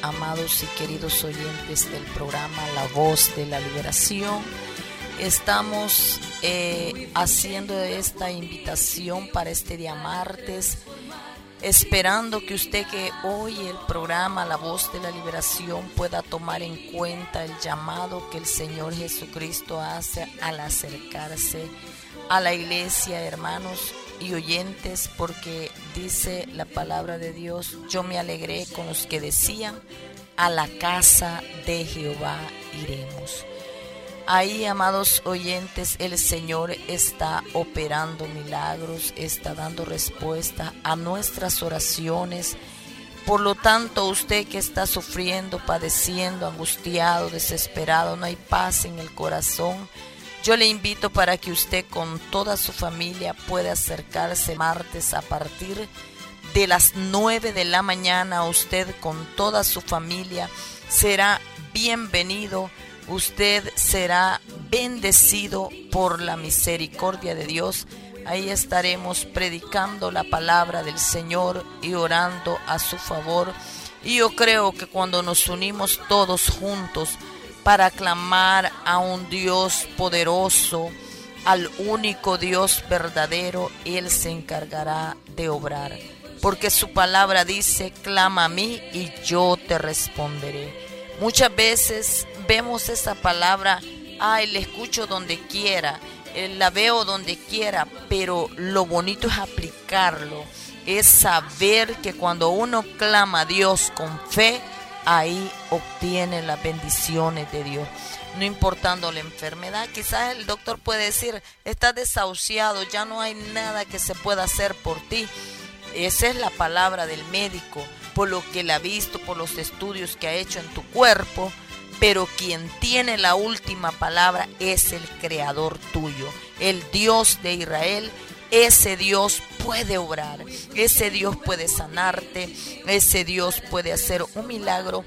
amados y queridos oyentes del programa La Voz de la Liberación. Estamos haciendo esta invitación para este día martes, esperando que usted que oye el programa La Voz de la Liberación pueda tomar en cuenta el llamado que el Señor Jesucristo hace al acercarse a la iglesia, hermanos y oyentes, porque dice la palabra de Dios: yo me alegré con los que decían, a la casa de Jehová iremos. Ahí, amados oyentes, el Señor está operando milagros, está dando respuesta a nuestras oraciones. Por lo tanto, usted que está sufriendo, padeciendo, angustiado, desesperado, no hay paz en el corazón, yo le invito para que usted con toda su familia pueda acercarse martes a partir de las 9 de la mañana. Usted con toda su familia será bienvenido. Usted será bendecido por la misericordia de Dios. Ahí estaremos predicando la palabra del Señor y orando a su favor. Y yo creo que cuando nos unimos todos juntos para clamar a un Dios poderoso, al único Dios verdadero, Él se encargará de obrar. Porque su palabra dice: clama a mí y yo te responderé. Muchas veces vemos esa palabra, la escucho donde quiera, la veo donde quiera, pero lo bonito es aplicarlo, es saber que cuando uno clama a Dios con fe, ahí obtiene las bendiciones de Dios. No importando la enfermedad, quizás el doctor puede decir: estás desahuciado, ya no hay nada que se pueda hacer por ti. Esa es la palabra del médico, por lo que él ha visto, por los estudios que ha hecho en tu cuerpo. Pero quien tiene la última palabra es el Creador tuyo, el Dios de Israel. Ese Dios puede obrar, ese Dios puede sanarte, ese Dios puede hacer un milagro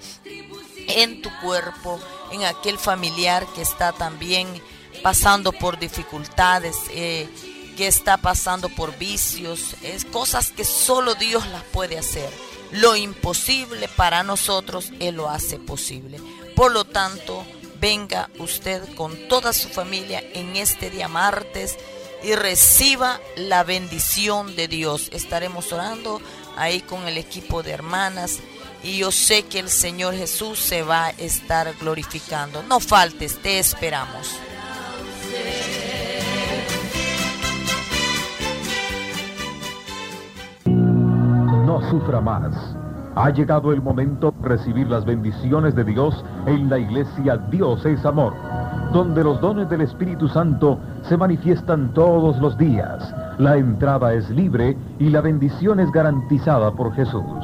en tu cuerpo, en aquel familiar que está también pasando por dificultades, que está pasando por vicios, cosas que solo Dios las puede hacer. Lo imposible para nosotros, Él lo hace posible. Por lo tanto, venga usted con toda su familia en este día martes y reciba la bendición de Dios. Estaremos orando ahí con el equipo de hermanas y yo sé que el Señor Jesús se va a estar glorificando. No faltes, te esperamos. No sufra más. Ha llegado el momento de recibir las bendiciones de Dios en la iglesia Dios es Amor, donde los dones del Espíritu Santo se manifiestan todos los días. La entrada es libre y la bendición es garantizada por Jesús.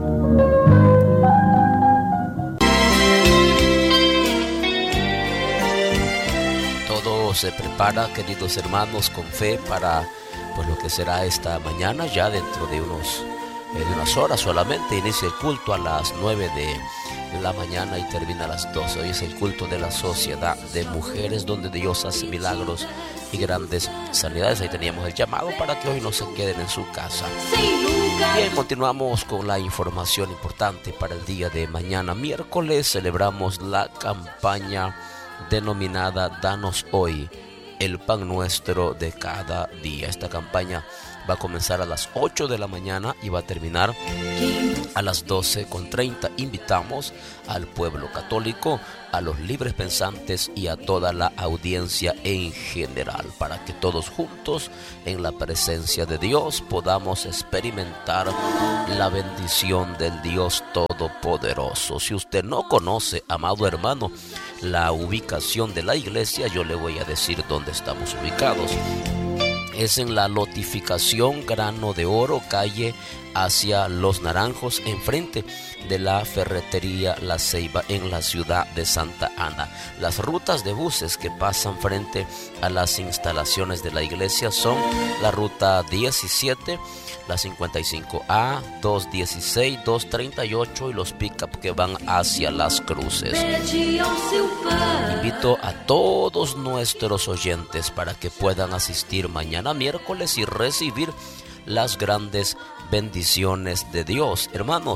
Todo se prepara, queridos hermanos, con fe para lo que será esta mañana. Ya dentro de unas horas solamente inicia el culto a las 9 de la mañana y termina a las 12. Hoy es el culto de la Sociedad de Mujeres, donde Dios hace milagros y grandes sanidades. Ahí teníamos el llamado para que hoy no se queden en su casa. Bien, continuamos con la información importante para el día de mañana. Miércoles celebramos la campaña denominada Danos Hoy el Pan Nuestro de Cada Día. Esta campaña va a comenzar a las 8 de la mañana y va a terminar a las 12:30. Invitamos al pueblo católico, a los libres pensantes y a toda la audiencia en general, para que todos juntos en la presencia de Dios podamos experimentar la bendición del Dios Todopoderoso. Si usted no conoce, amado hermano, la ubicación de la iglesia, yo le voy a decir dónde estamos ubicados. Es en la lotificación Grano de Oro, calle hacia Los Naranjos, enfrente de la ferretería La Ceiba, en la ciudad de Santa Ana. Las rutas de buses que pasan frente a las instalaciones de la iglesia son la ruta 17, la 55A, 216, 238 y los pick-up que van hacia Las Cruces. Invito a todos nuestros oyentes para que puedan asistir mañana miércoles y recibir las grandes bendiciones de Dios. Hermanos,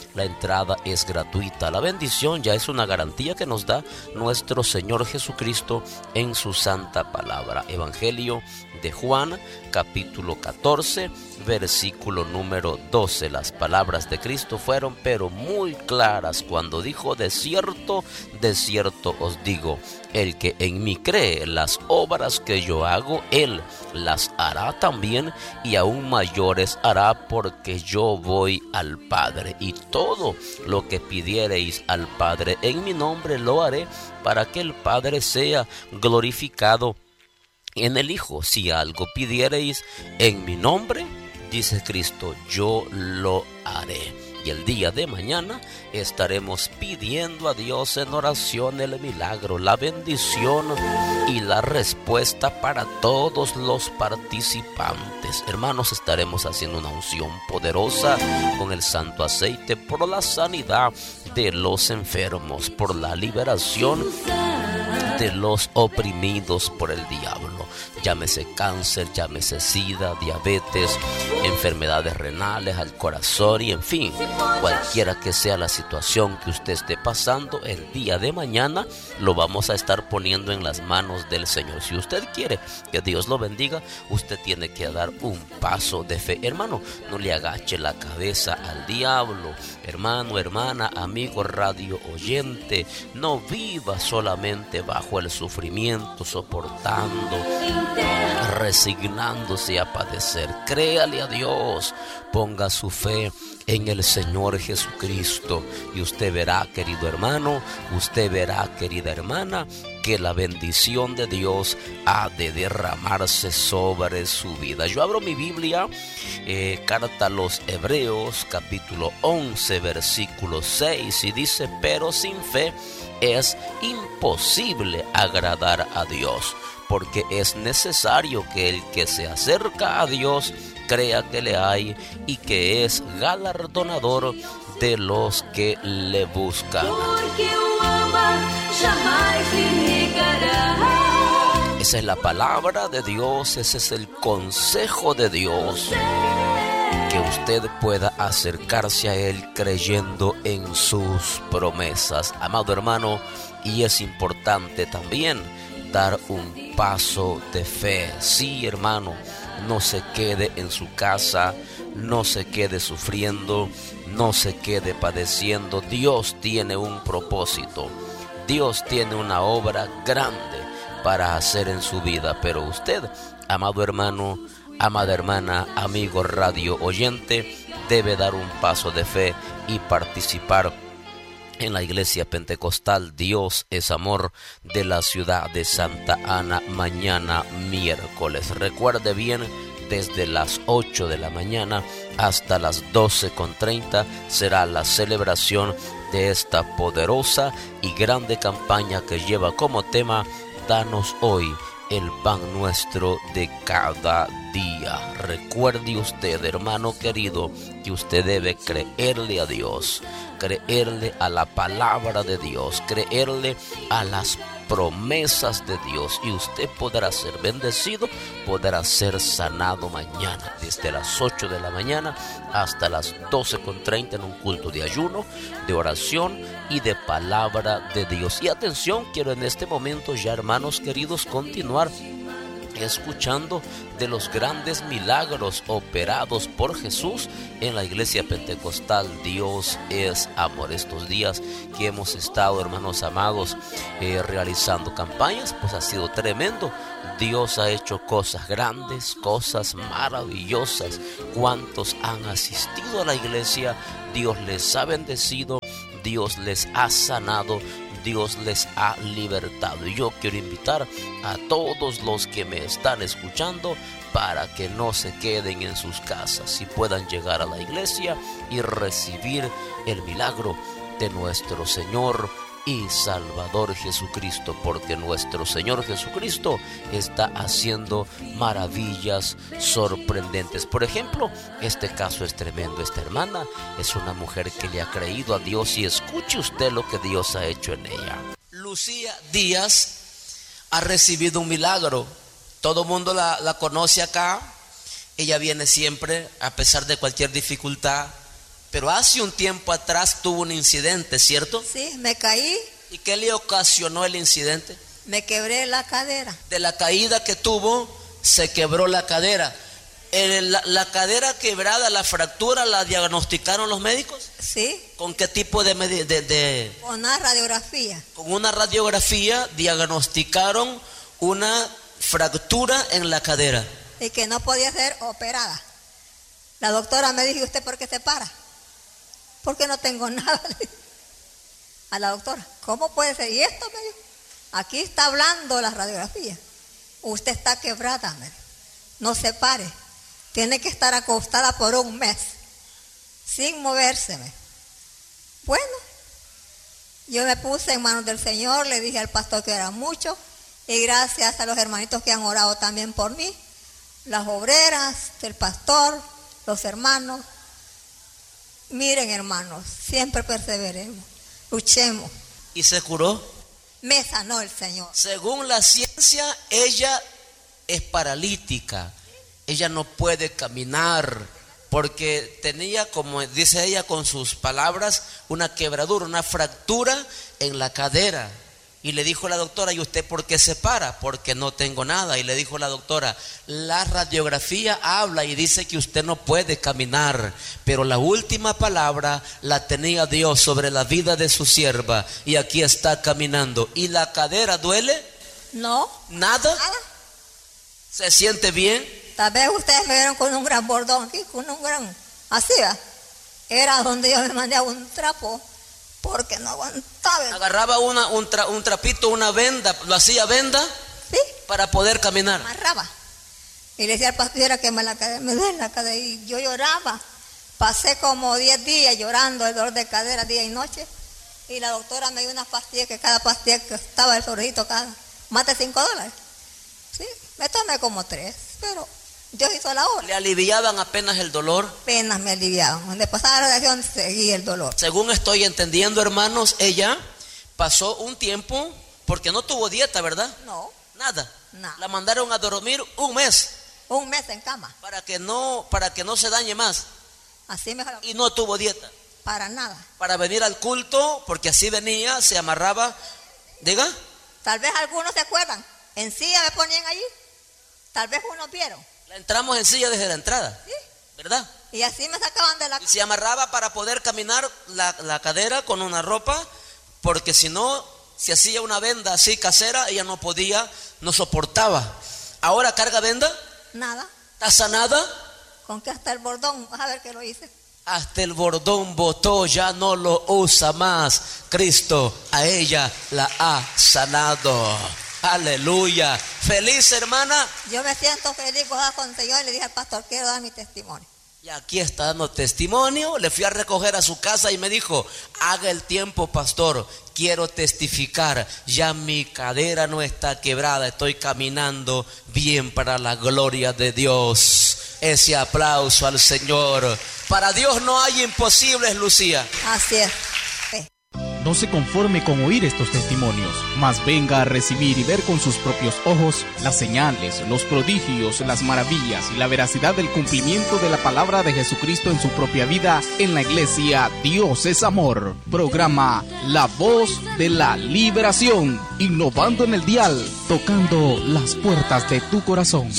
La entrada es gratuita. La bendición ya es una garantía que nos da nuestro Señor Jesucristo en su santa palabra. Evangelio de Juan, capítulo 14, versículo número 12. Las palabras de Cristo fueron pero muy claras cuando dijo: de cierto os digo, el que en mí cree, las obras que yo hago, él las hará también, y aún mayores hará, porque yo voy al Padre. Y todo lo que pidiereis al Padre en mi nombre lo haré, para que el Padre sea glorificado en el Hijo. Si algo pidiereis en mi nombre, dice Cristo, yo lo haré. Y el día de mañana estaremos pidiendo a Dios en oración el milagro, la bendición y la respuesta para todos los participantes. Hermanos, estaremos haciendo una unción poderosa con el santo aceite por la sanidad de los enfermos, por la liberación de los oprimidos por el diablo. Llámese cáncer, llámese sida, diabetes, enfermedades renales, al corazón y en fin, cualquiera que sea la situación que usted esté pasando, el día de mañana lo vamos a estar poniendo en las manos del Señor. Si usted quiere que Dios lo bendiga, usted tiene que dar un paso de fe. Hermano, no le agache la cabeza al diablo. Hermano, hermana, amigo radio oyente, no viva solamente bajo el sufrimiento, soportando, resignándose a padecer. Créale a Dios, ponga su fe en el Señor Jesucristo y usted verá, querido hermano, usted verá, querida hermana, que la bendición de Dios ha de derramarse sobre su vida. Yo abro mi Biblia, carta a los Hebreos, capítulo 11, versículo 6, y dice: pero sin fe es imposible agradar a Dios, porque es necesario que el que se acerca a Dios crea que le hay y que es galardonador de los que le buscan. Esa es la palabra de Dios, ese es el consejo de Dios, que usted pueda acercarse a Él creyendo en sus promesas. Amado hermano, y es importante también dar un paso de fe. Sí, hermano, no se quede en su casa, no se quede sufriendo, no se quede padeciendo. Dios tiene un propósito, Dios tiene una obra grande para hacer en su vida, pero usted, amado hermano, amada hermana, amigo radio oyente, debe dar un paso de fe y participar en la iglesia pentecostal Dios es Amor de la ciudad de Santa Ana, mañana miércoles. Recuerde bien, desde las 8 de la mañana hasta las 12:30 será la celebración de esta poderosa y grande campaña que lleva como tema: danos hoy el pan nuestro de cada día. Recuerde usted, hermano querido, que usted debe creerle a Dios, creerle a la palabra de Dios, creerle a las promesas de Dios, y usted podrá ser bendecido, podrá ser sanado mañana desde las 8 de la mañana hasta las 12:30 en un culto de ayuno, de oración y de palabra de Dios. Y atención, quiero en este momento ya, hermanos queridos, continuar escuchando de los grandes milagros operados por Jesús en la iglesia pentecostal Dios es Amor. Estos días que hemos estado, hermanos amados, realizando campañas, pues ha sido tremendo. Dios ha hecho cosas grandes, cosas maravillosas. ¿Cuántos han asistido a la iglesia? Dios les ha bendecido, Dios les ha sanado, Dios les ha libertado. Y yo quiero invitar a todos los que me están escuchando para que no se queden en sus casas y puedan llegar a la iglesia y recibir el milagro de nuestro Señor y Salvador Jesucristo, porque nuestro Señor Jesucristo está haciendo maravillas sorprendentes. Por ejemplo, este caso es tremendo. Esta hermana es una mujer que le ha creído a Dios, y escuche usted lo que Dios ha hecho en ella. Lucía Díaz ha recibido un milagro. Todo el mundo la conoce acá. Ella viene siempre, a pesar de cualquier dificultad, Pero hace un tiempo atrás tuvo un incidente, ¿cierto? Sí, me caí. ¿Y qué le ocasionó el incidente? Me quebré la cadera. De la caída que tuvo, se quebró la cadera. La cadera quebrada, la fractura, ¿la diagnosticaron los médicos? Sí. ¿Con qué tipo de? Con una radiografía. Con una radiografía diagnosticaron una fractura en la cadera. Y que no podía ser operada. La doctora me dijo, ¿usted por qué se para? Porque no tengo nada. A la doctora, ¿cómo puede ser? Y esto me dijo, aquí está hablando la radiografía. Usted está quebrada, me dijo. No se pare. Tiene que estar acostada por un mes, sin moverse. Bueno, yo me puse en manos del Señor, le dije al pastor que era mucho, y gracias a los hermanitos que han orado también por mí, las obreras, el pastor, los hermanos. Miren, hermanos, siempre perseveremos, luchemos. ¿Y se curó? Me sanó el Señor. Según la ciencia, ella es paralítica. Ella no puede caminar porque tenía, como dice ella con sus palabras, una quebradura, una fractura en la cadera. Y le dijo la doctora, ¿y usted por qué se para? Porque no tengo nada. Y le dijo la doctora, la radiografía habla y dice que usted no puede caminar, pero la última palabra la tenía Dios sobre la vida de su sierva y aquí está caminando. ¿Y la cadera duele? No. ¿Nada? Nada. ¿Se siente bien? Tal vez ustedes me vieron con un gran bordón aquí, con un gran, así va. Era donde yo me mandaba un trapo, porque no aguantaba. Agarraba un trapito, una venda, lo hacía venda, sí, para poder caminar. Amarraba. Y le decía al pastor que me duele la cadera. Y yo lloraba. Pasé como 10 días llorando el dolor de cadera, día y noche. Y la doctora me dio unas pastillas, que cada pastilla que estaba el sobrecito, más de $5. Sí, me tomé como 3, pero Dios hizo la obra. ¿Le aliviaban apenas el dolor? Apenas me aliviaban. Donde pasaba la radiación seguía el dolor. Según estoy entendiendo, hermanos, ella pasó un tiempo, porque no tuvo dieta, ¿verdad? No. Nada. Nada. La mandaron a dormir un mes. Un mes en cama. Para que no se dañe más. Así mejor. Y no tuvo dieta. Para nada. Para venir al culto, porque así venía, se amarraba. ¿Diga? Tal vez algunos se acuerdan. En silla me ponían allí. Tal vez unos vieron. La entramos en silla desde la entrada. Sí. ¿Verdad? Y así me sacaban de la... Y se amarraba para poder caminar la cadera con una ropa, porque si no, se hacía una venda así casera, ella no podía, no soportaba. ¿Ahora carga venda? Nada. ¿Está sanada? Con que hasta el bordón, vas a ver que lo hice. Hasta el bordón botó, ya no lo usa más. Cristo a ella la ha sanado. Aleluya. Feliz, hermana. Yo me siento feliz, gozada con el Señor, y le dije al pastor, quiero dar mi testimonio. Y aquí está dando testimonio. Le fui a recoger a su casa y me dijo, haga el tiempo, pastor, quiero testificar, ya mi cadera no está quebrada, estoy caminando bien para la gloria de Dios. Ese aplauso al Señor. Para Dios no hay imposibles, Lucía. Así es. No se conforme con oír estos testimonios, mas venga a recibir y ver con sus propios ojos las señales, los prodigios, las maravillas y la veracidad del cumplimiento de la palabra de Jesucristo en su propia vida en la iglesia Dios es Amor. Programa La Voz de la Liberación, innovando en el dial, tocando las puertas de tu corazón.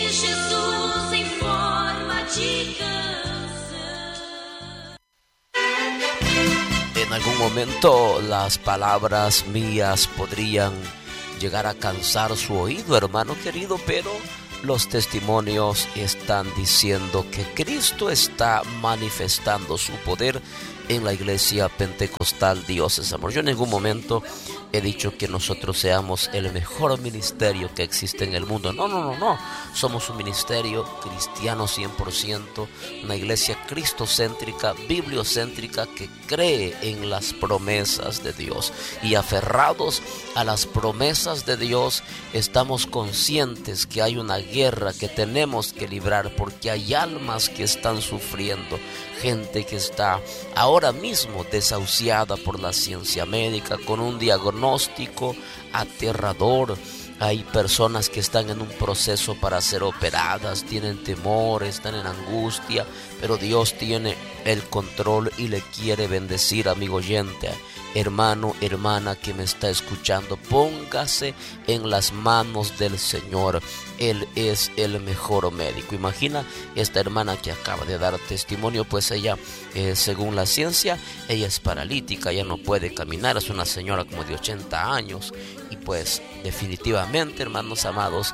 En algún momento las palabras mías podrían llegar a cansar su oído, hermano querido, pero los testimonios están diciendo que Cristo está manifestando su poder en la iglesia pentecostal Dios es Amor. Yo en ningún momento he dicho que nosotros seamos el mejor ministerio que existe en el mundo. No. Somos un ministerio cristiano 100%, una iglesia cristocéntrica, bibliocéntrica, que cree en las promesas de Dios. Y aferrados a las promesas de Dios, estamos conscientes que hay una guerra que tenemos que librar, porque hay almas que están sufriendo, gente que está ahora mismo desahuciada por la ciencia médica, con un diagnóstico aterrador, Hay personas que están en un proceso para ser operadas, tienen temor, están en angustia, pero Dios tiene el control y le quiere bendecir, amigo oyente. Hermano, hermana que me está escuchando, póngase en las manos del Señor. Él es el mejor médico. Imagina esta hermana que acaba de dar testimonio, pues ella, según la ciencia, ella es paralítica, ella no puede caminar, es una señora como de 80 años. Y pues definitivamente, hermanos amados,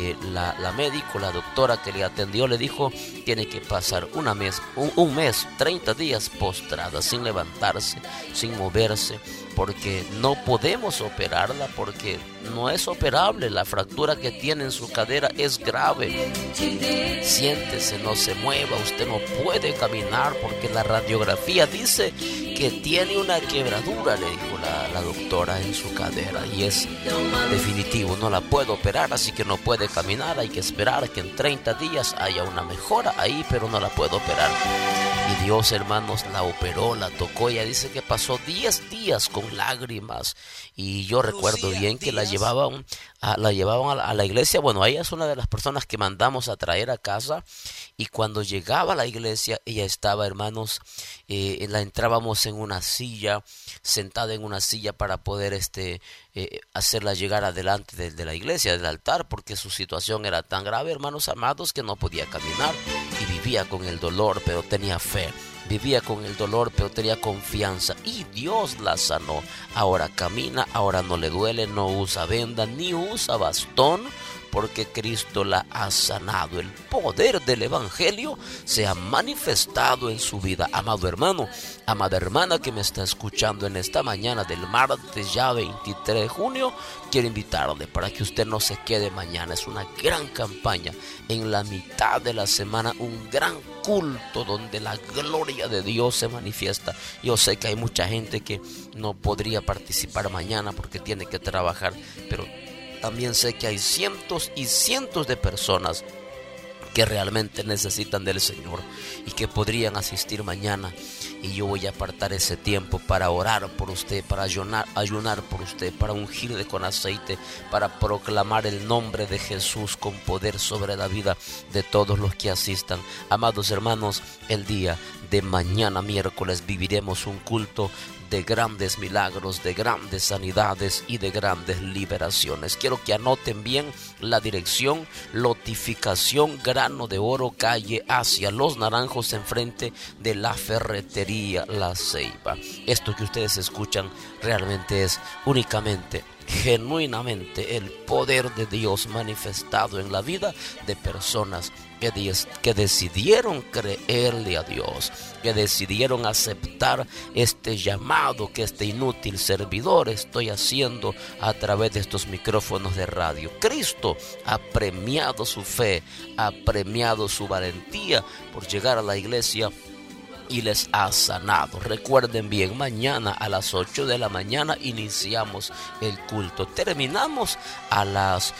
la médico, la doctora que le atendió le dijo, tiene que pasar un mes, 30 días postrada, sin levantarse, sin moverse, porque no podemos operarla, porque no es operable. La fractura que tiene en su cadera es grave. Siéntese, no se mueva, usted no puede caminar porque la radiografía dice que tiene una quebradura, le dijo la doctora, en su cadera, y es definitivo, no la puede operar, así que no puede caminar. Hay que esperar que en 30 días haya una mejora ahí, pero no la puede operar. Y Dios, hermanos, la operó, la tocó. Ella dice que pasó 10 días con lágrimas. Y yo recuerdo bien que la llevaban a la iglesia. Bueno, ella es una de las personas que mandamos a traer a casa. Y cuando llegaba a la iglesia, ella estaba, hermanos, la entrábamos en una silla, sentada en una silla para poder hacerla llegar adelante de la iglesia, del altar, porque su situación era tan grave, hermanos amados, que no podía caminar y vivía con el dolor, pero tenía fe. Vivía con el dolor, pero tenía confianza, y Dios la sanó. Ahora camina, ahora no le duele, no usa venda ni usa bastón, porque Cristo la ha sanado. El poder del Evangelio se ha manifestado en su vida. Amado hermano, amada hermana que me está escuchando en esta mañana del martes ya 23 de junio, quiero invitarle para que usted no se quede mañana. Es una gran campaña en la mitad de la semana, un gran culto donde la gloria de Dios se manifiesta. Yo sé que hay mucha gente que no podría participar mañana porque tiene que trabajar, pero también sé que hay cientos y cientos de personas que realmente necesitan del Señor y que podrían asistir mañana. Y yo voy a apartar ese tiempo para orar por usted, para ayunar por usted, para ungirle con aceite, para proclamar el nombre de Jesús con poder sobre la vida de todos los que asistan. Amados hermanos, el día de mañana, miércoles, viviremos un culto de grandes milagros, de grandes sanidades y de grandes liberaciones. Quiero que anoten bien la dirección: Lotificación Grano de Oro, calle Hacia Los Naranjos, enfrente de la ferretería La Ceiba. Esto que ustedes escuchan realmente es únicamente, genuinamente, el poder de Dios manifestado en la vida de personas que decidieron creerle a Dios, que decidieron aceptar este llamado que este inútil servidor estoy haciendo a través de estos micrófonos de radio. Cristo ha premiado su fe, ha premiado su valentía por llegar a la iglesia y les ha sanado. Recuerden bien, mañana a las 8 de la mañana iniciamos el culto. Terminamos a las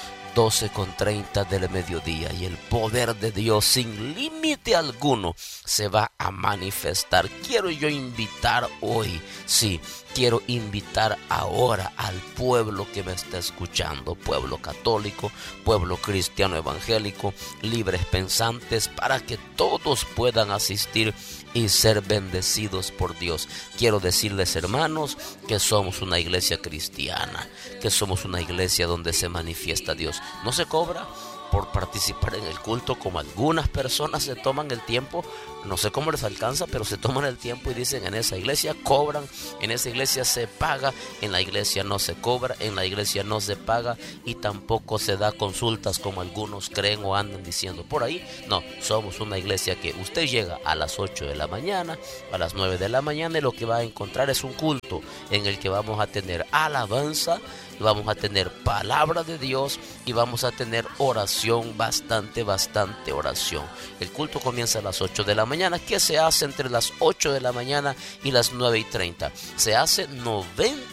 12:30 del mediodía, y el poder de Dios sin límite alguno se va a manifestar. Quiero yo invitar hoy, sí, quiero invitar ahora al pueblo que me está escuchando, pueblo católico, pueblo cristiano evangélico, libres pensantes, para que todos puedan asistir y ser bendecidos por Dios. Quiero decirles, hermanos, que somos una iglesia cristiana, que somos una iglesia donde se manifiesta Dios. No se cobra por participar en el culto, como algunas personas se toman el tiempo. No sé cómo les alcanza, pero se toman el tiempo y dicen: en esa iglesia cobran, en esa iglesia se paga. En la iglesia no se cobra, en la iglesia no se paga, y tampoco se da consultas como algunos creen o andan diciendo por ahí. No, somos una iglesia que usted llega a las 8 de la mañana, a las 9 de la mañana, y lo que va a encontrar es un culto en el que vamos a tener alabanza, vamos a tener palabra de Dios y vamos a tener oración, bastante oración. El culto comienza a las 8 de la mañana. ¿Qué se hace entre las 8 de la mañana y las 9:30? Se hace 90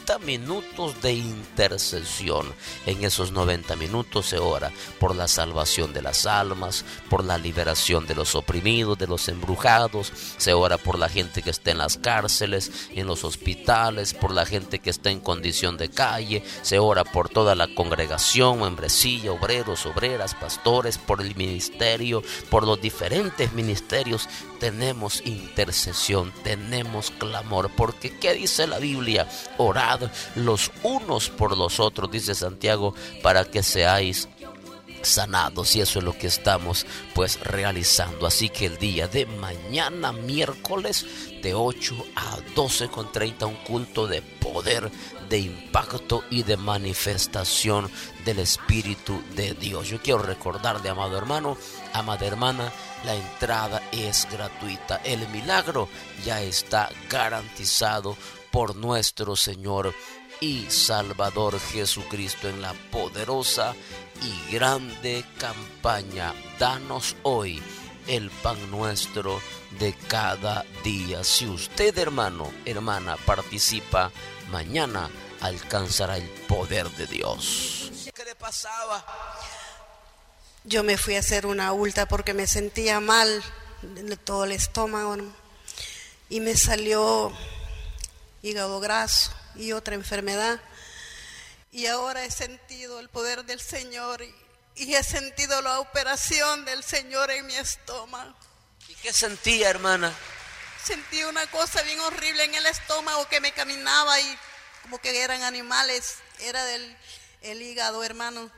90 minutos de intercesión. En esos 90 minutos se ora por la salvación de las almas, por la liberación de los oprimidos, de los embrujados. Se ora por la gente que está en las cárceles, en los hospitales, por la gente que está en condición de calle. Se ora por toda la congregación, membresía, obreros, obreras, pastores, por el ministerio, por los diferentes ministerios. Tenemos intercesión, tenemos clamor, porque ¿qué dice la Biblia? Orad los unos por los otros, dice Santiago, para que seáis sanados, y eso es lo que estamos pues realizando. Así que el día de mañana, miércoles, de 8 a 12:30, un culto de poder, de impacto y de manifestación del Espíritu de Dios. Yo quiero recordarle, amado hermano, amada hermana, la entrada es gratuita. El milagro ya está garantizado por nuestro Señor y Salvador Jesucristo en la poderosa y grande campaña Danos hoy el pan nuestro de cada día. Si usted, hermano, hermana, participa, mañana alcanzará el poder de Dios. ¿Qué le pasaba? Yo me fui a hacer una ultra porque me sentía mal de todo el estómago, ¿no? Y me salió hígado graso y otra enfermedad. Y ahora he sentido el poder del Señor y he sentido la operación del Señor en mi estómago. ¿Y qué sentía, hermana? Sentí una cosa bien horrible en el estómago que me caminaba y como que eran animales, era el hígado, hermano.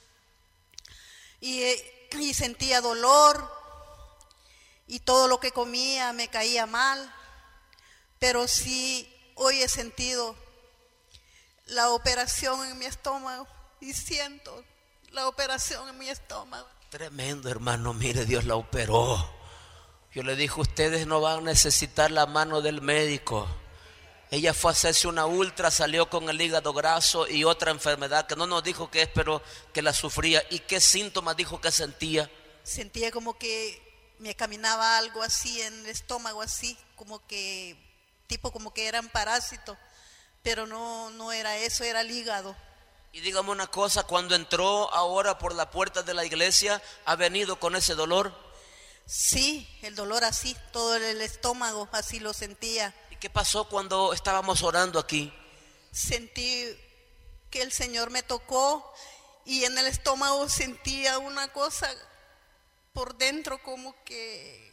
Y sentía dolor y todo lo que comía me caía mal, pero sí hoy he sentido la operación en mi estómago y siento la operación en mi estómago. Tremendo, hermano, mire, Dios la operó. Yo le dije, ustedes no van a necesitar la mano del médico. Ella fue a hacerse una ultra, salió con el hígado graso y otra enfermedad que no nos dijo qué es, pero que la sufría. ¿Y qué síntomas dijo que sentía? Sentía como que me caminaba algo así en el estómago, así, como que, tipo como que eran parásitos, pero no era eso, era el hígado. Y dígame una cosa, cuando entró ahora por la puerta de la iglesia, ¿ha venido con ese dolor? Sí, el dolor así, todo el estómago, así lo sentía. ¿Qué pasó cuando estábamos orando aquí? Sentí que el Señor me tocó y en el estómago sentía una cosa por dentro como que